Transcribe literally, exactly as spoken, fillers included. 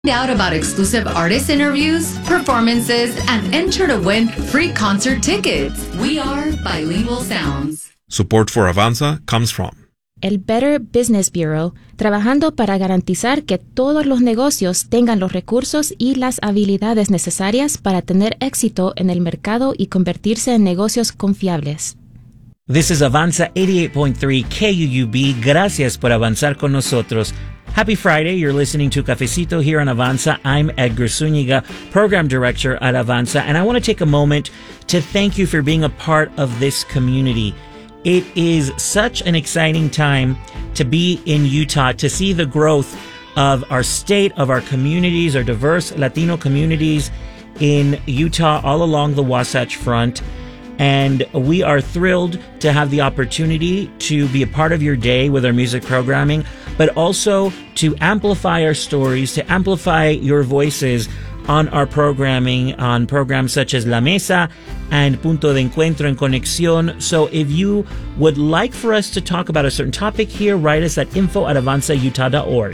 Find out about exclusive artist interviews, performances, and enter to win free concert tickets. We are Bilingual Sounds. Support for Avanza comes from el Better Business Bureau, trabajando para garantizar que todos los negocios tengan los recursos y las habilidades necesarias para tener éxito en el mercado y convertirse en negocios confiables. This is Avanza eighty-eight point three K U U B. Gracias por avanzar con nosotros. Happy Friday. You're listening to Cafecito here on Avanza. I'm Edgar Zúñiga, Program Director at Avanza, and I want to take a moment to thank you for being a part of this community. It is such an exciting time to be in Utah, to see the growth of our state, of our communities, our diverse Latino communities in Utah all along the Wasatch Front. And we are thrilled to have the opportunity to be a part of your day with our music programming, but also to amplify our stories, to amplify your voices on our programming, on programs such as La Mesa and Punto de Encuentro en Conexión. So if you would like for us to talk about a certain topic here, write us at info at avanza utah dot org.